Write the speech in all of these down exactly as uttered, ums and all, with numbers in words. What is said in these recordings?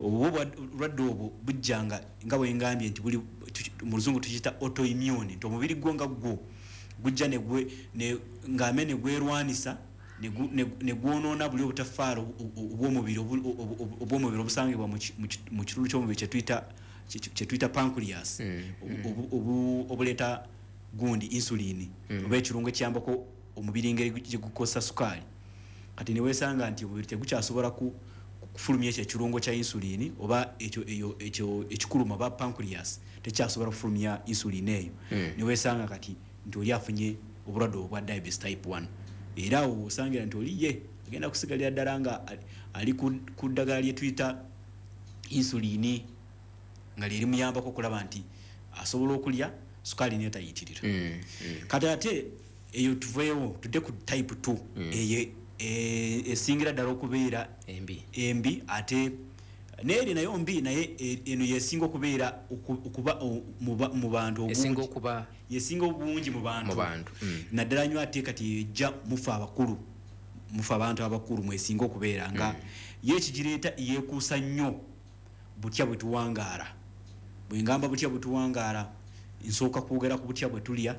obwo bulwadde obwo bujjanga nga bwe ngambye nti buli mu luzungu tukiyita autoimmune nti omubiri gwo nga gwo gujja ne gwe ne ng'amene gwerwanisa ne gwonoona buli obutafaalo obw'omubiri obw'omubiri obusangibwa mu kitulu ky'omubiri kye tuyita pancreas obuleeta gundi insulini oba ekirungo ekiyambako omubiri engeri gye gukosa sukaali kati ne weesanga nti omubiri tegukyasobola kufulumya ekyo ekirungo kya insulini oba ekyo ekikuluma oba pancreas tekyasobola kufulumya insulini eyo ne weesanga kati nti oli afunye obulwadde obwa diabetes type one era osangira nti oli ye agenda kusigalira ddala nga ali ku ddagala lye tuyita insulini nga lyeri muyambako okulaba nti asobola okulya sukaali neetayitirira kati ate eyo tuveewo tudde ku type two eyo esingira ddala okubeera embi ate neeri nayo mbi naye eno yesinga okubeera okuba mu bantu yesinga obungi mu bantu naddala nnyo ate kati ejja mufa abakulu mufa abantu abakulu mwesinga okubeera nga ye ekigireeta yeekuusa nnyo butya bwe tuwangaala bwe ngamba butya bwe tuwangaala nsooka kwogera ku butya bwe tulya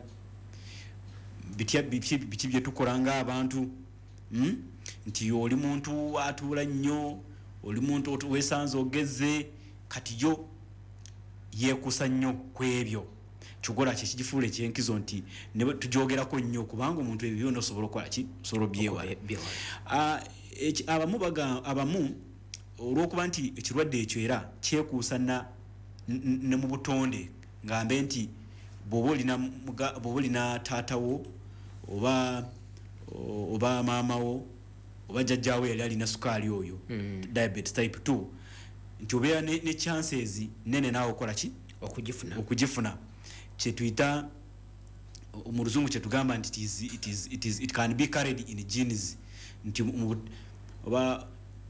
biki bye tukola ng'abantu nti oli muntu atuula nnyo oli muntu weesanze ogeze kati yo yeekuusa nnyo ku ebyo kigola kye kigifuula ekyenkizo nti ne tugyogerako nnyo kubanga omuntu ebyo byonna osobola okukola ki osobola obyewala abamu abamu olw'okuba nti ekirwadde ekyo era kyekuusa ne mu butonde ngambe nti bw'oba olina taatawo oba oba maamawo oba jjajjaawo yali alina sukaali oyo diabetes type two nti obeera ne chances nene naawe okola ki okugifuna kyetuyita mu luzungu kyetugamba nti it can be carried in genes nti oba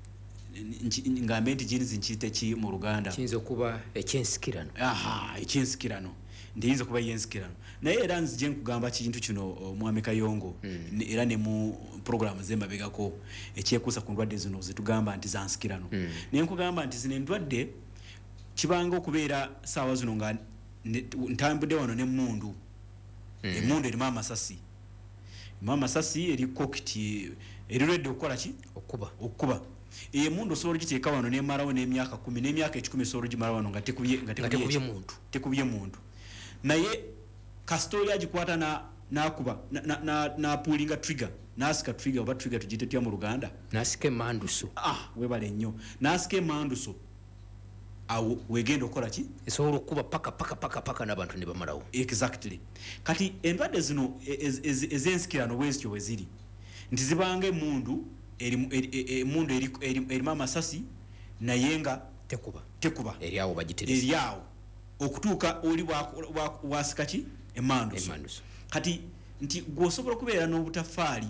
ngambe nti genes nkiyite ki mu Luganda kiyinza okuba ekyensikirano aha ekyensikirano ndiyinza kuba yensikirano naye era nzije nkugamba kintu kino Mwami Kayongo era ne mu program z'emabegako ekyekuusa ku ndwadde zino zetugamba nti za nsikirano naye nkugamba nti zino endwadde kibanga okubeera saawa zino nga ntambudde wano n'emmundu emmundu erimu amasasi erimu amasasi eriko kiti erirwedde okukola ki okuba okuba emmundu osobola ogiteeka wano n'emalawo n'emyaka kumi n'emyaka ekikumi osobola ogimala wano nga tekubye muntu naye kasitoli agikwata na nakuba napuulinga trigger nasika trigger oba trigger tugite tutya mu Luganda nasika emanduso ah webale nnyo nasika emanduso awo wegenda okola ki esobola okuba paka paka paka paka n'abantu ne bamalawo exactly kati endwadde zino ez'ensikirano bwezityo bwe ziri nti zibanga emundu emundu erimu amasasi naye nga tekuba tekuba eryawo bagiteresa eryawo okutuuka oli wasika ki emanduso kati nti gwosobola okubeera n'obutafaali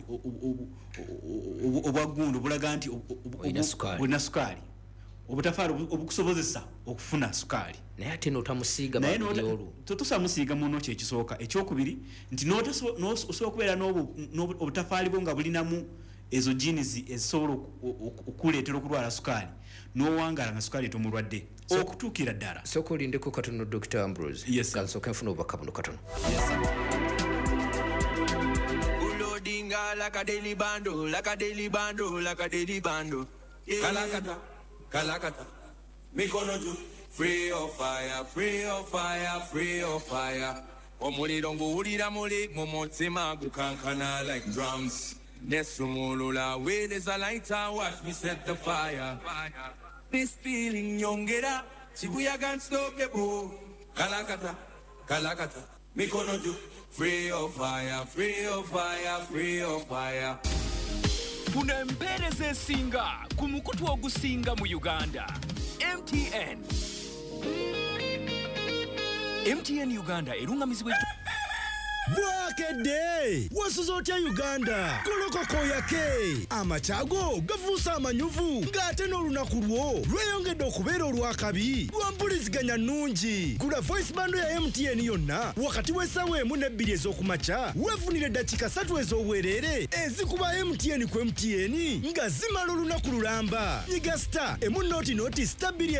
obwaggundu obulaga nti olina sukaali obutafaali obukusobozesa okufuna sukaali naye ate n'otamusiiga naye totosamusiiga muno kyekisooka ekyokubiri nti osobola okubeera n'obutafaali bwo nga bulinamu ezo genes ezisobola okuleetera okulwala sukaali n'owangaala nga sukaali etomulwadde okutuukira ddala sooka olindeko katono Doctor Ambrose kansooka nfuna obubaka buno katono Ulodinga like a daily bando like a daily bando like a daily bando kalakata kalakata mikono juu free of fire free of fire free of fire omuliro nguwulira muli mu mutima gukankana like drums Nesumulula, where there's a lighter, watch me set the fire. This feeling yongera, Shibuya can't stop the boo. Kalakata, kalakata, mikono juu, free of fire, free of fire, free of fire. Funa empereze singa, kumukutu ogusinga mu Uganda. M T N. M T N Uganda, erungamizibwa Bwakede wasuza otya Uganda kolokoko yake amachago gafuusa amanyuvu ng'ate n'olunaku lwo lweyongedde okubeera olwakabi lwampuliziganya nnungi gula voice bando ya M T N yonna wakati w'essaawa emu n'ebbiri ez'okumakya weefunire eddakiika ssatu ez'obwereere ezikuba M T N ku M T N nga zimala olunaku lulamba nyiga star emu nooti nooti star bbiri